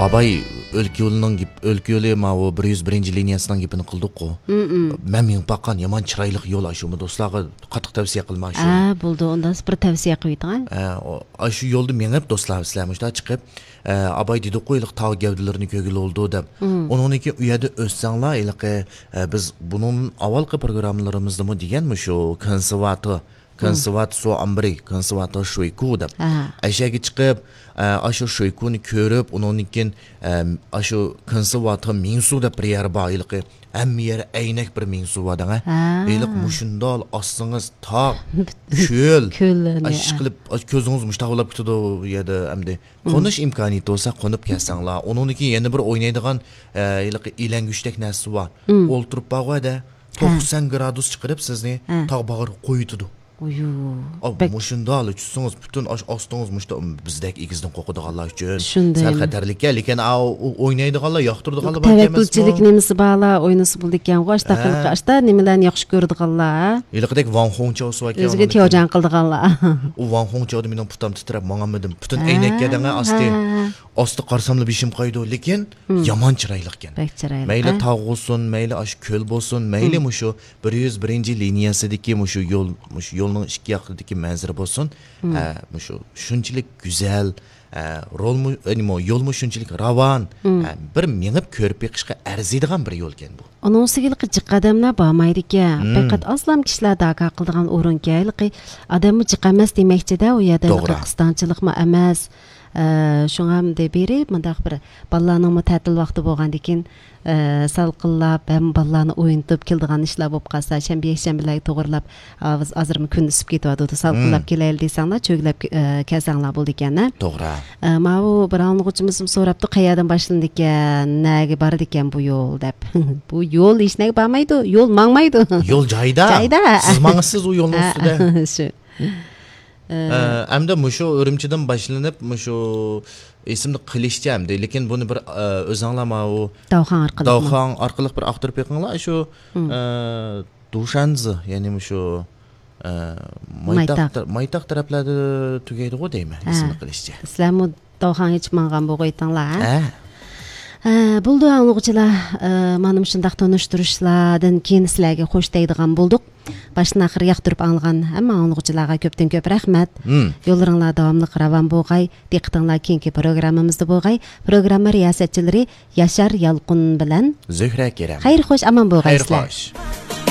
Abay өлke yolu ma o 101 liniyasidan gepini qildik-ku. Men men baqqan yomon chiroyli yo'l ashumi do'stlarga qattiq tavsiya qilmoqchi. Bo'ldi, onda bir tavsiya qo'yding. Shu yo'lda menib do'stlar sizlarga chiqib, abay dedi qo'yliq tog' gavdalarini ko'gil oldu deb. Onunki uyada o'ssanglar, biz bunun avvalgi programmalarimizda mı deganmi shu konservat so ambri, konservat shoyku deb. Aşağı chiqib, aşu shoykuni ko'rib, onunkin aşu konservat minsu deb bir yer baylıqı. Hem yer aynak bir minsu vadana. Eylik muşundal astınız tağ, köl. Aş qilib ko'zingiz mushtaqlab ketdi ya da hamda qo'nish imkoniyati olsa qo'nib kelsanglar. Onunki yana bir o'ynaydigan ilangushdek narsa bor. O'ltirib bag'ada 90 gradus chiqarib sizni tog' bag'ir qo'yitdi. Muşundal uçsunuz bütün astınız muşta bizdek igizden qo'qidiganlar uchun sal xatarlikka, lekin o'ynaydiganlar yoqtirdiganlar bor emas. Tavakkülchilik nemisi bala o'ynasi bo'ldi ekan, g'o'shtaqilib ashta nimalarni yaxshi ko'rdiganlar. Iliqdek Wang Hongchao suv ekan. O'ziga tiyojan qildiganlar. U Wang Hongchao'da mening putam titrab mangamadim. Bütün aynakka danga asti qarsamli beshim qo'ydi, lekin yomon chiroyli ekan. Mayli tog' bo'lsin, mayli ash ko'l bo'lsin, mayli mushu 101 liniyasidagi mushu yo'lning ikki yoqidagi manzara bo'lsin, mushu shunchalik go'zal, yo'lmi shunchalik ravon, bir menib ko'rib beqishga arziydigan bir yo'l ekan bu. Onun sigilqi jiqadamlar bormaydi ekan. Faqat aslam kishilar daqa qildigan o'ringa odamni jiqamas demakchi-da, u yerda qistonchilikmi emas. Şoňam de beri mındaq bir ballarning ta'til vaqti bo'lgandan keyin salqinlab ham ballarni o'yintirib keldigan ishlar bo'lib qolsa, shanba-yakshanbalarga to'g'rilab hozirmi kun isib ketyapti, salqinlab kelayli desanglar, cho'glab kelsanglar bo'ldi ekan. To'g'ri. Mana bir anlıqçımız so'rabdi, qayerdan boshlandi ekan, nega bordi ekan bu yo'l deb. Bu yo'l hech nega bormaydi, yo'l mangmaydi. Yo'l joyda. Siz mangsiz u yo'lning ustida. Shu. Hamda mushu Urumchidan boshlanib mushu esimni qilishcha hamda, lekin buni bir o'zinglarma u Dawxan orqali bir aqtirib yiqinglar, shu Dushanzi, ya'ni mushu Maytaq taraflarda tugaydi-ku deymi, esimni qilishcha. Sizlarmi Dawxan hech mangan bo'g'aytinglar? Buldu anlıqçılar, manım şundaq tanıştırışlardan keyin sizlarga xo'sh deydigan bolduq. Başdan axir yaqtirib algan hamma anlıqçılarga köpden köp rahmat. Yo'llaringlar davomli ravon bo'lg'ay. Diqqatinglar keyingi programmamizda bo'lg'ay. Programma riyosatchilari Yashar Yalqun bilan Zuhra Keram. Xayr xo'sh, aman bo'lg'aysizlar.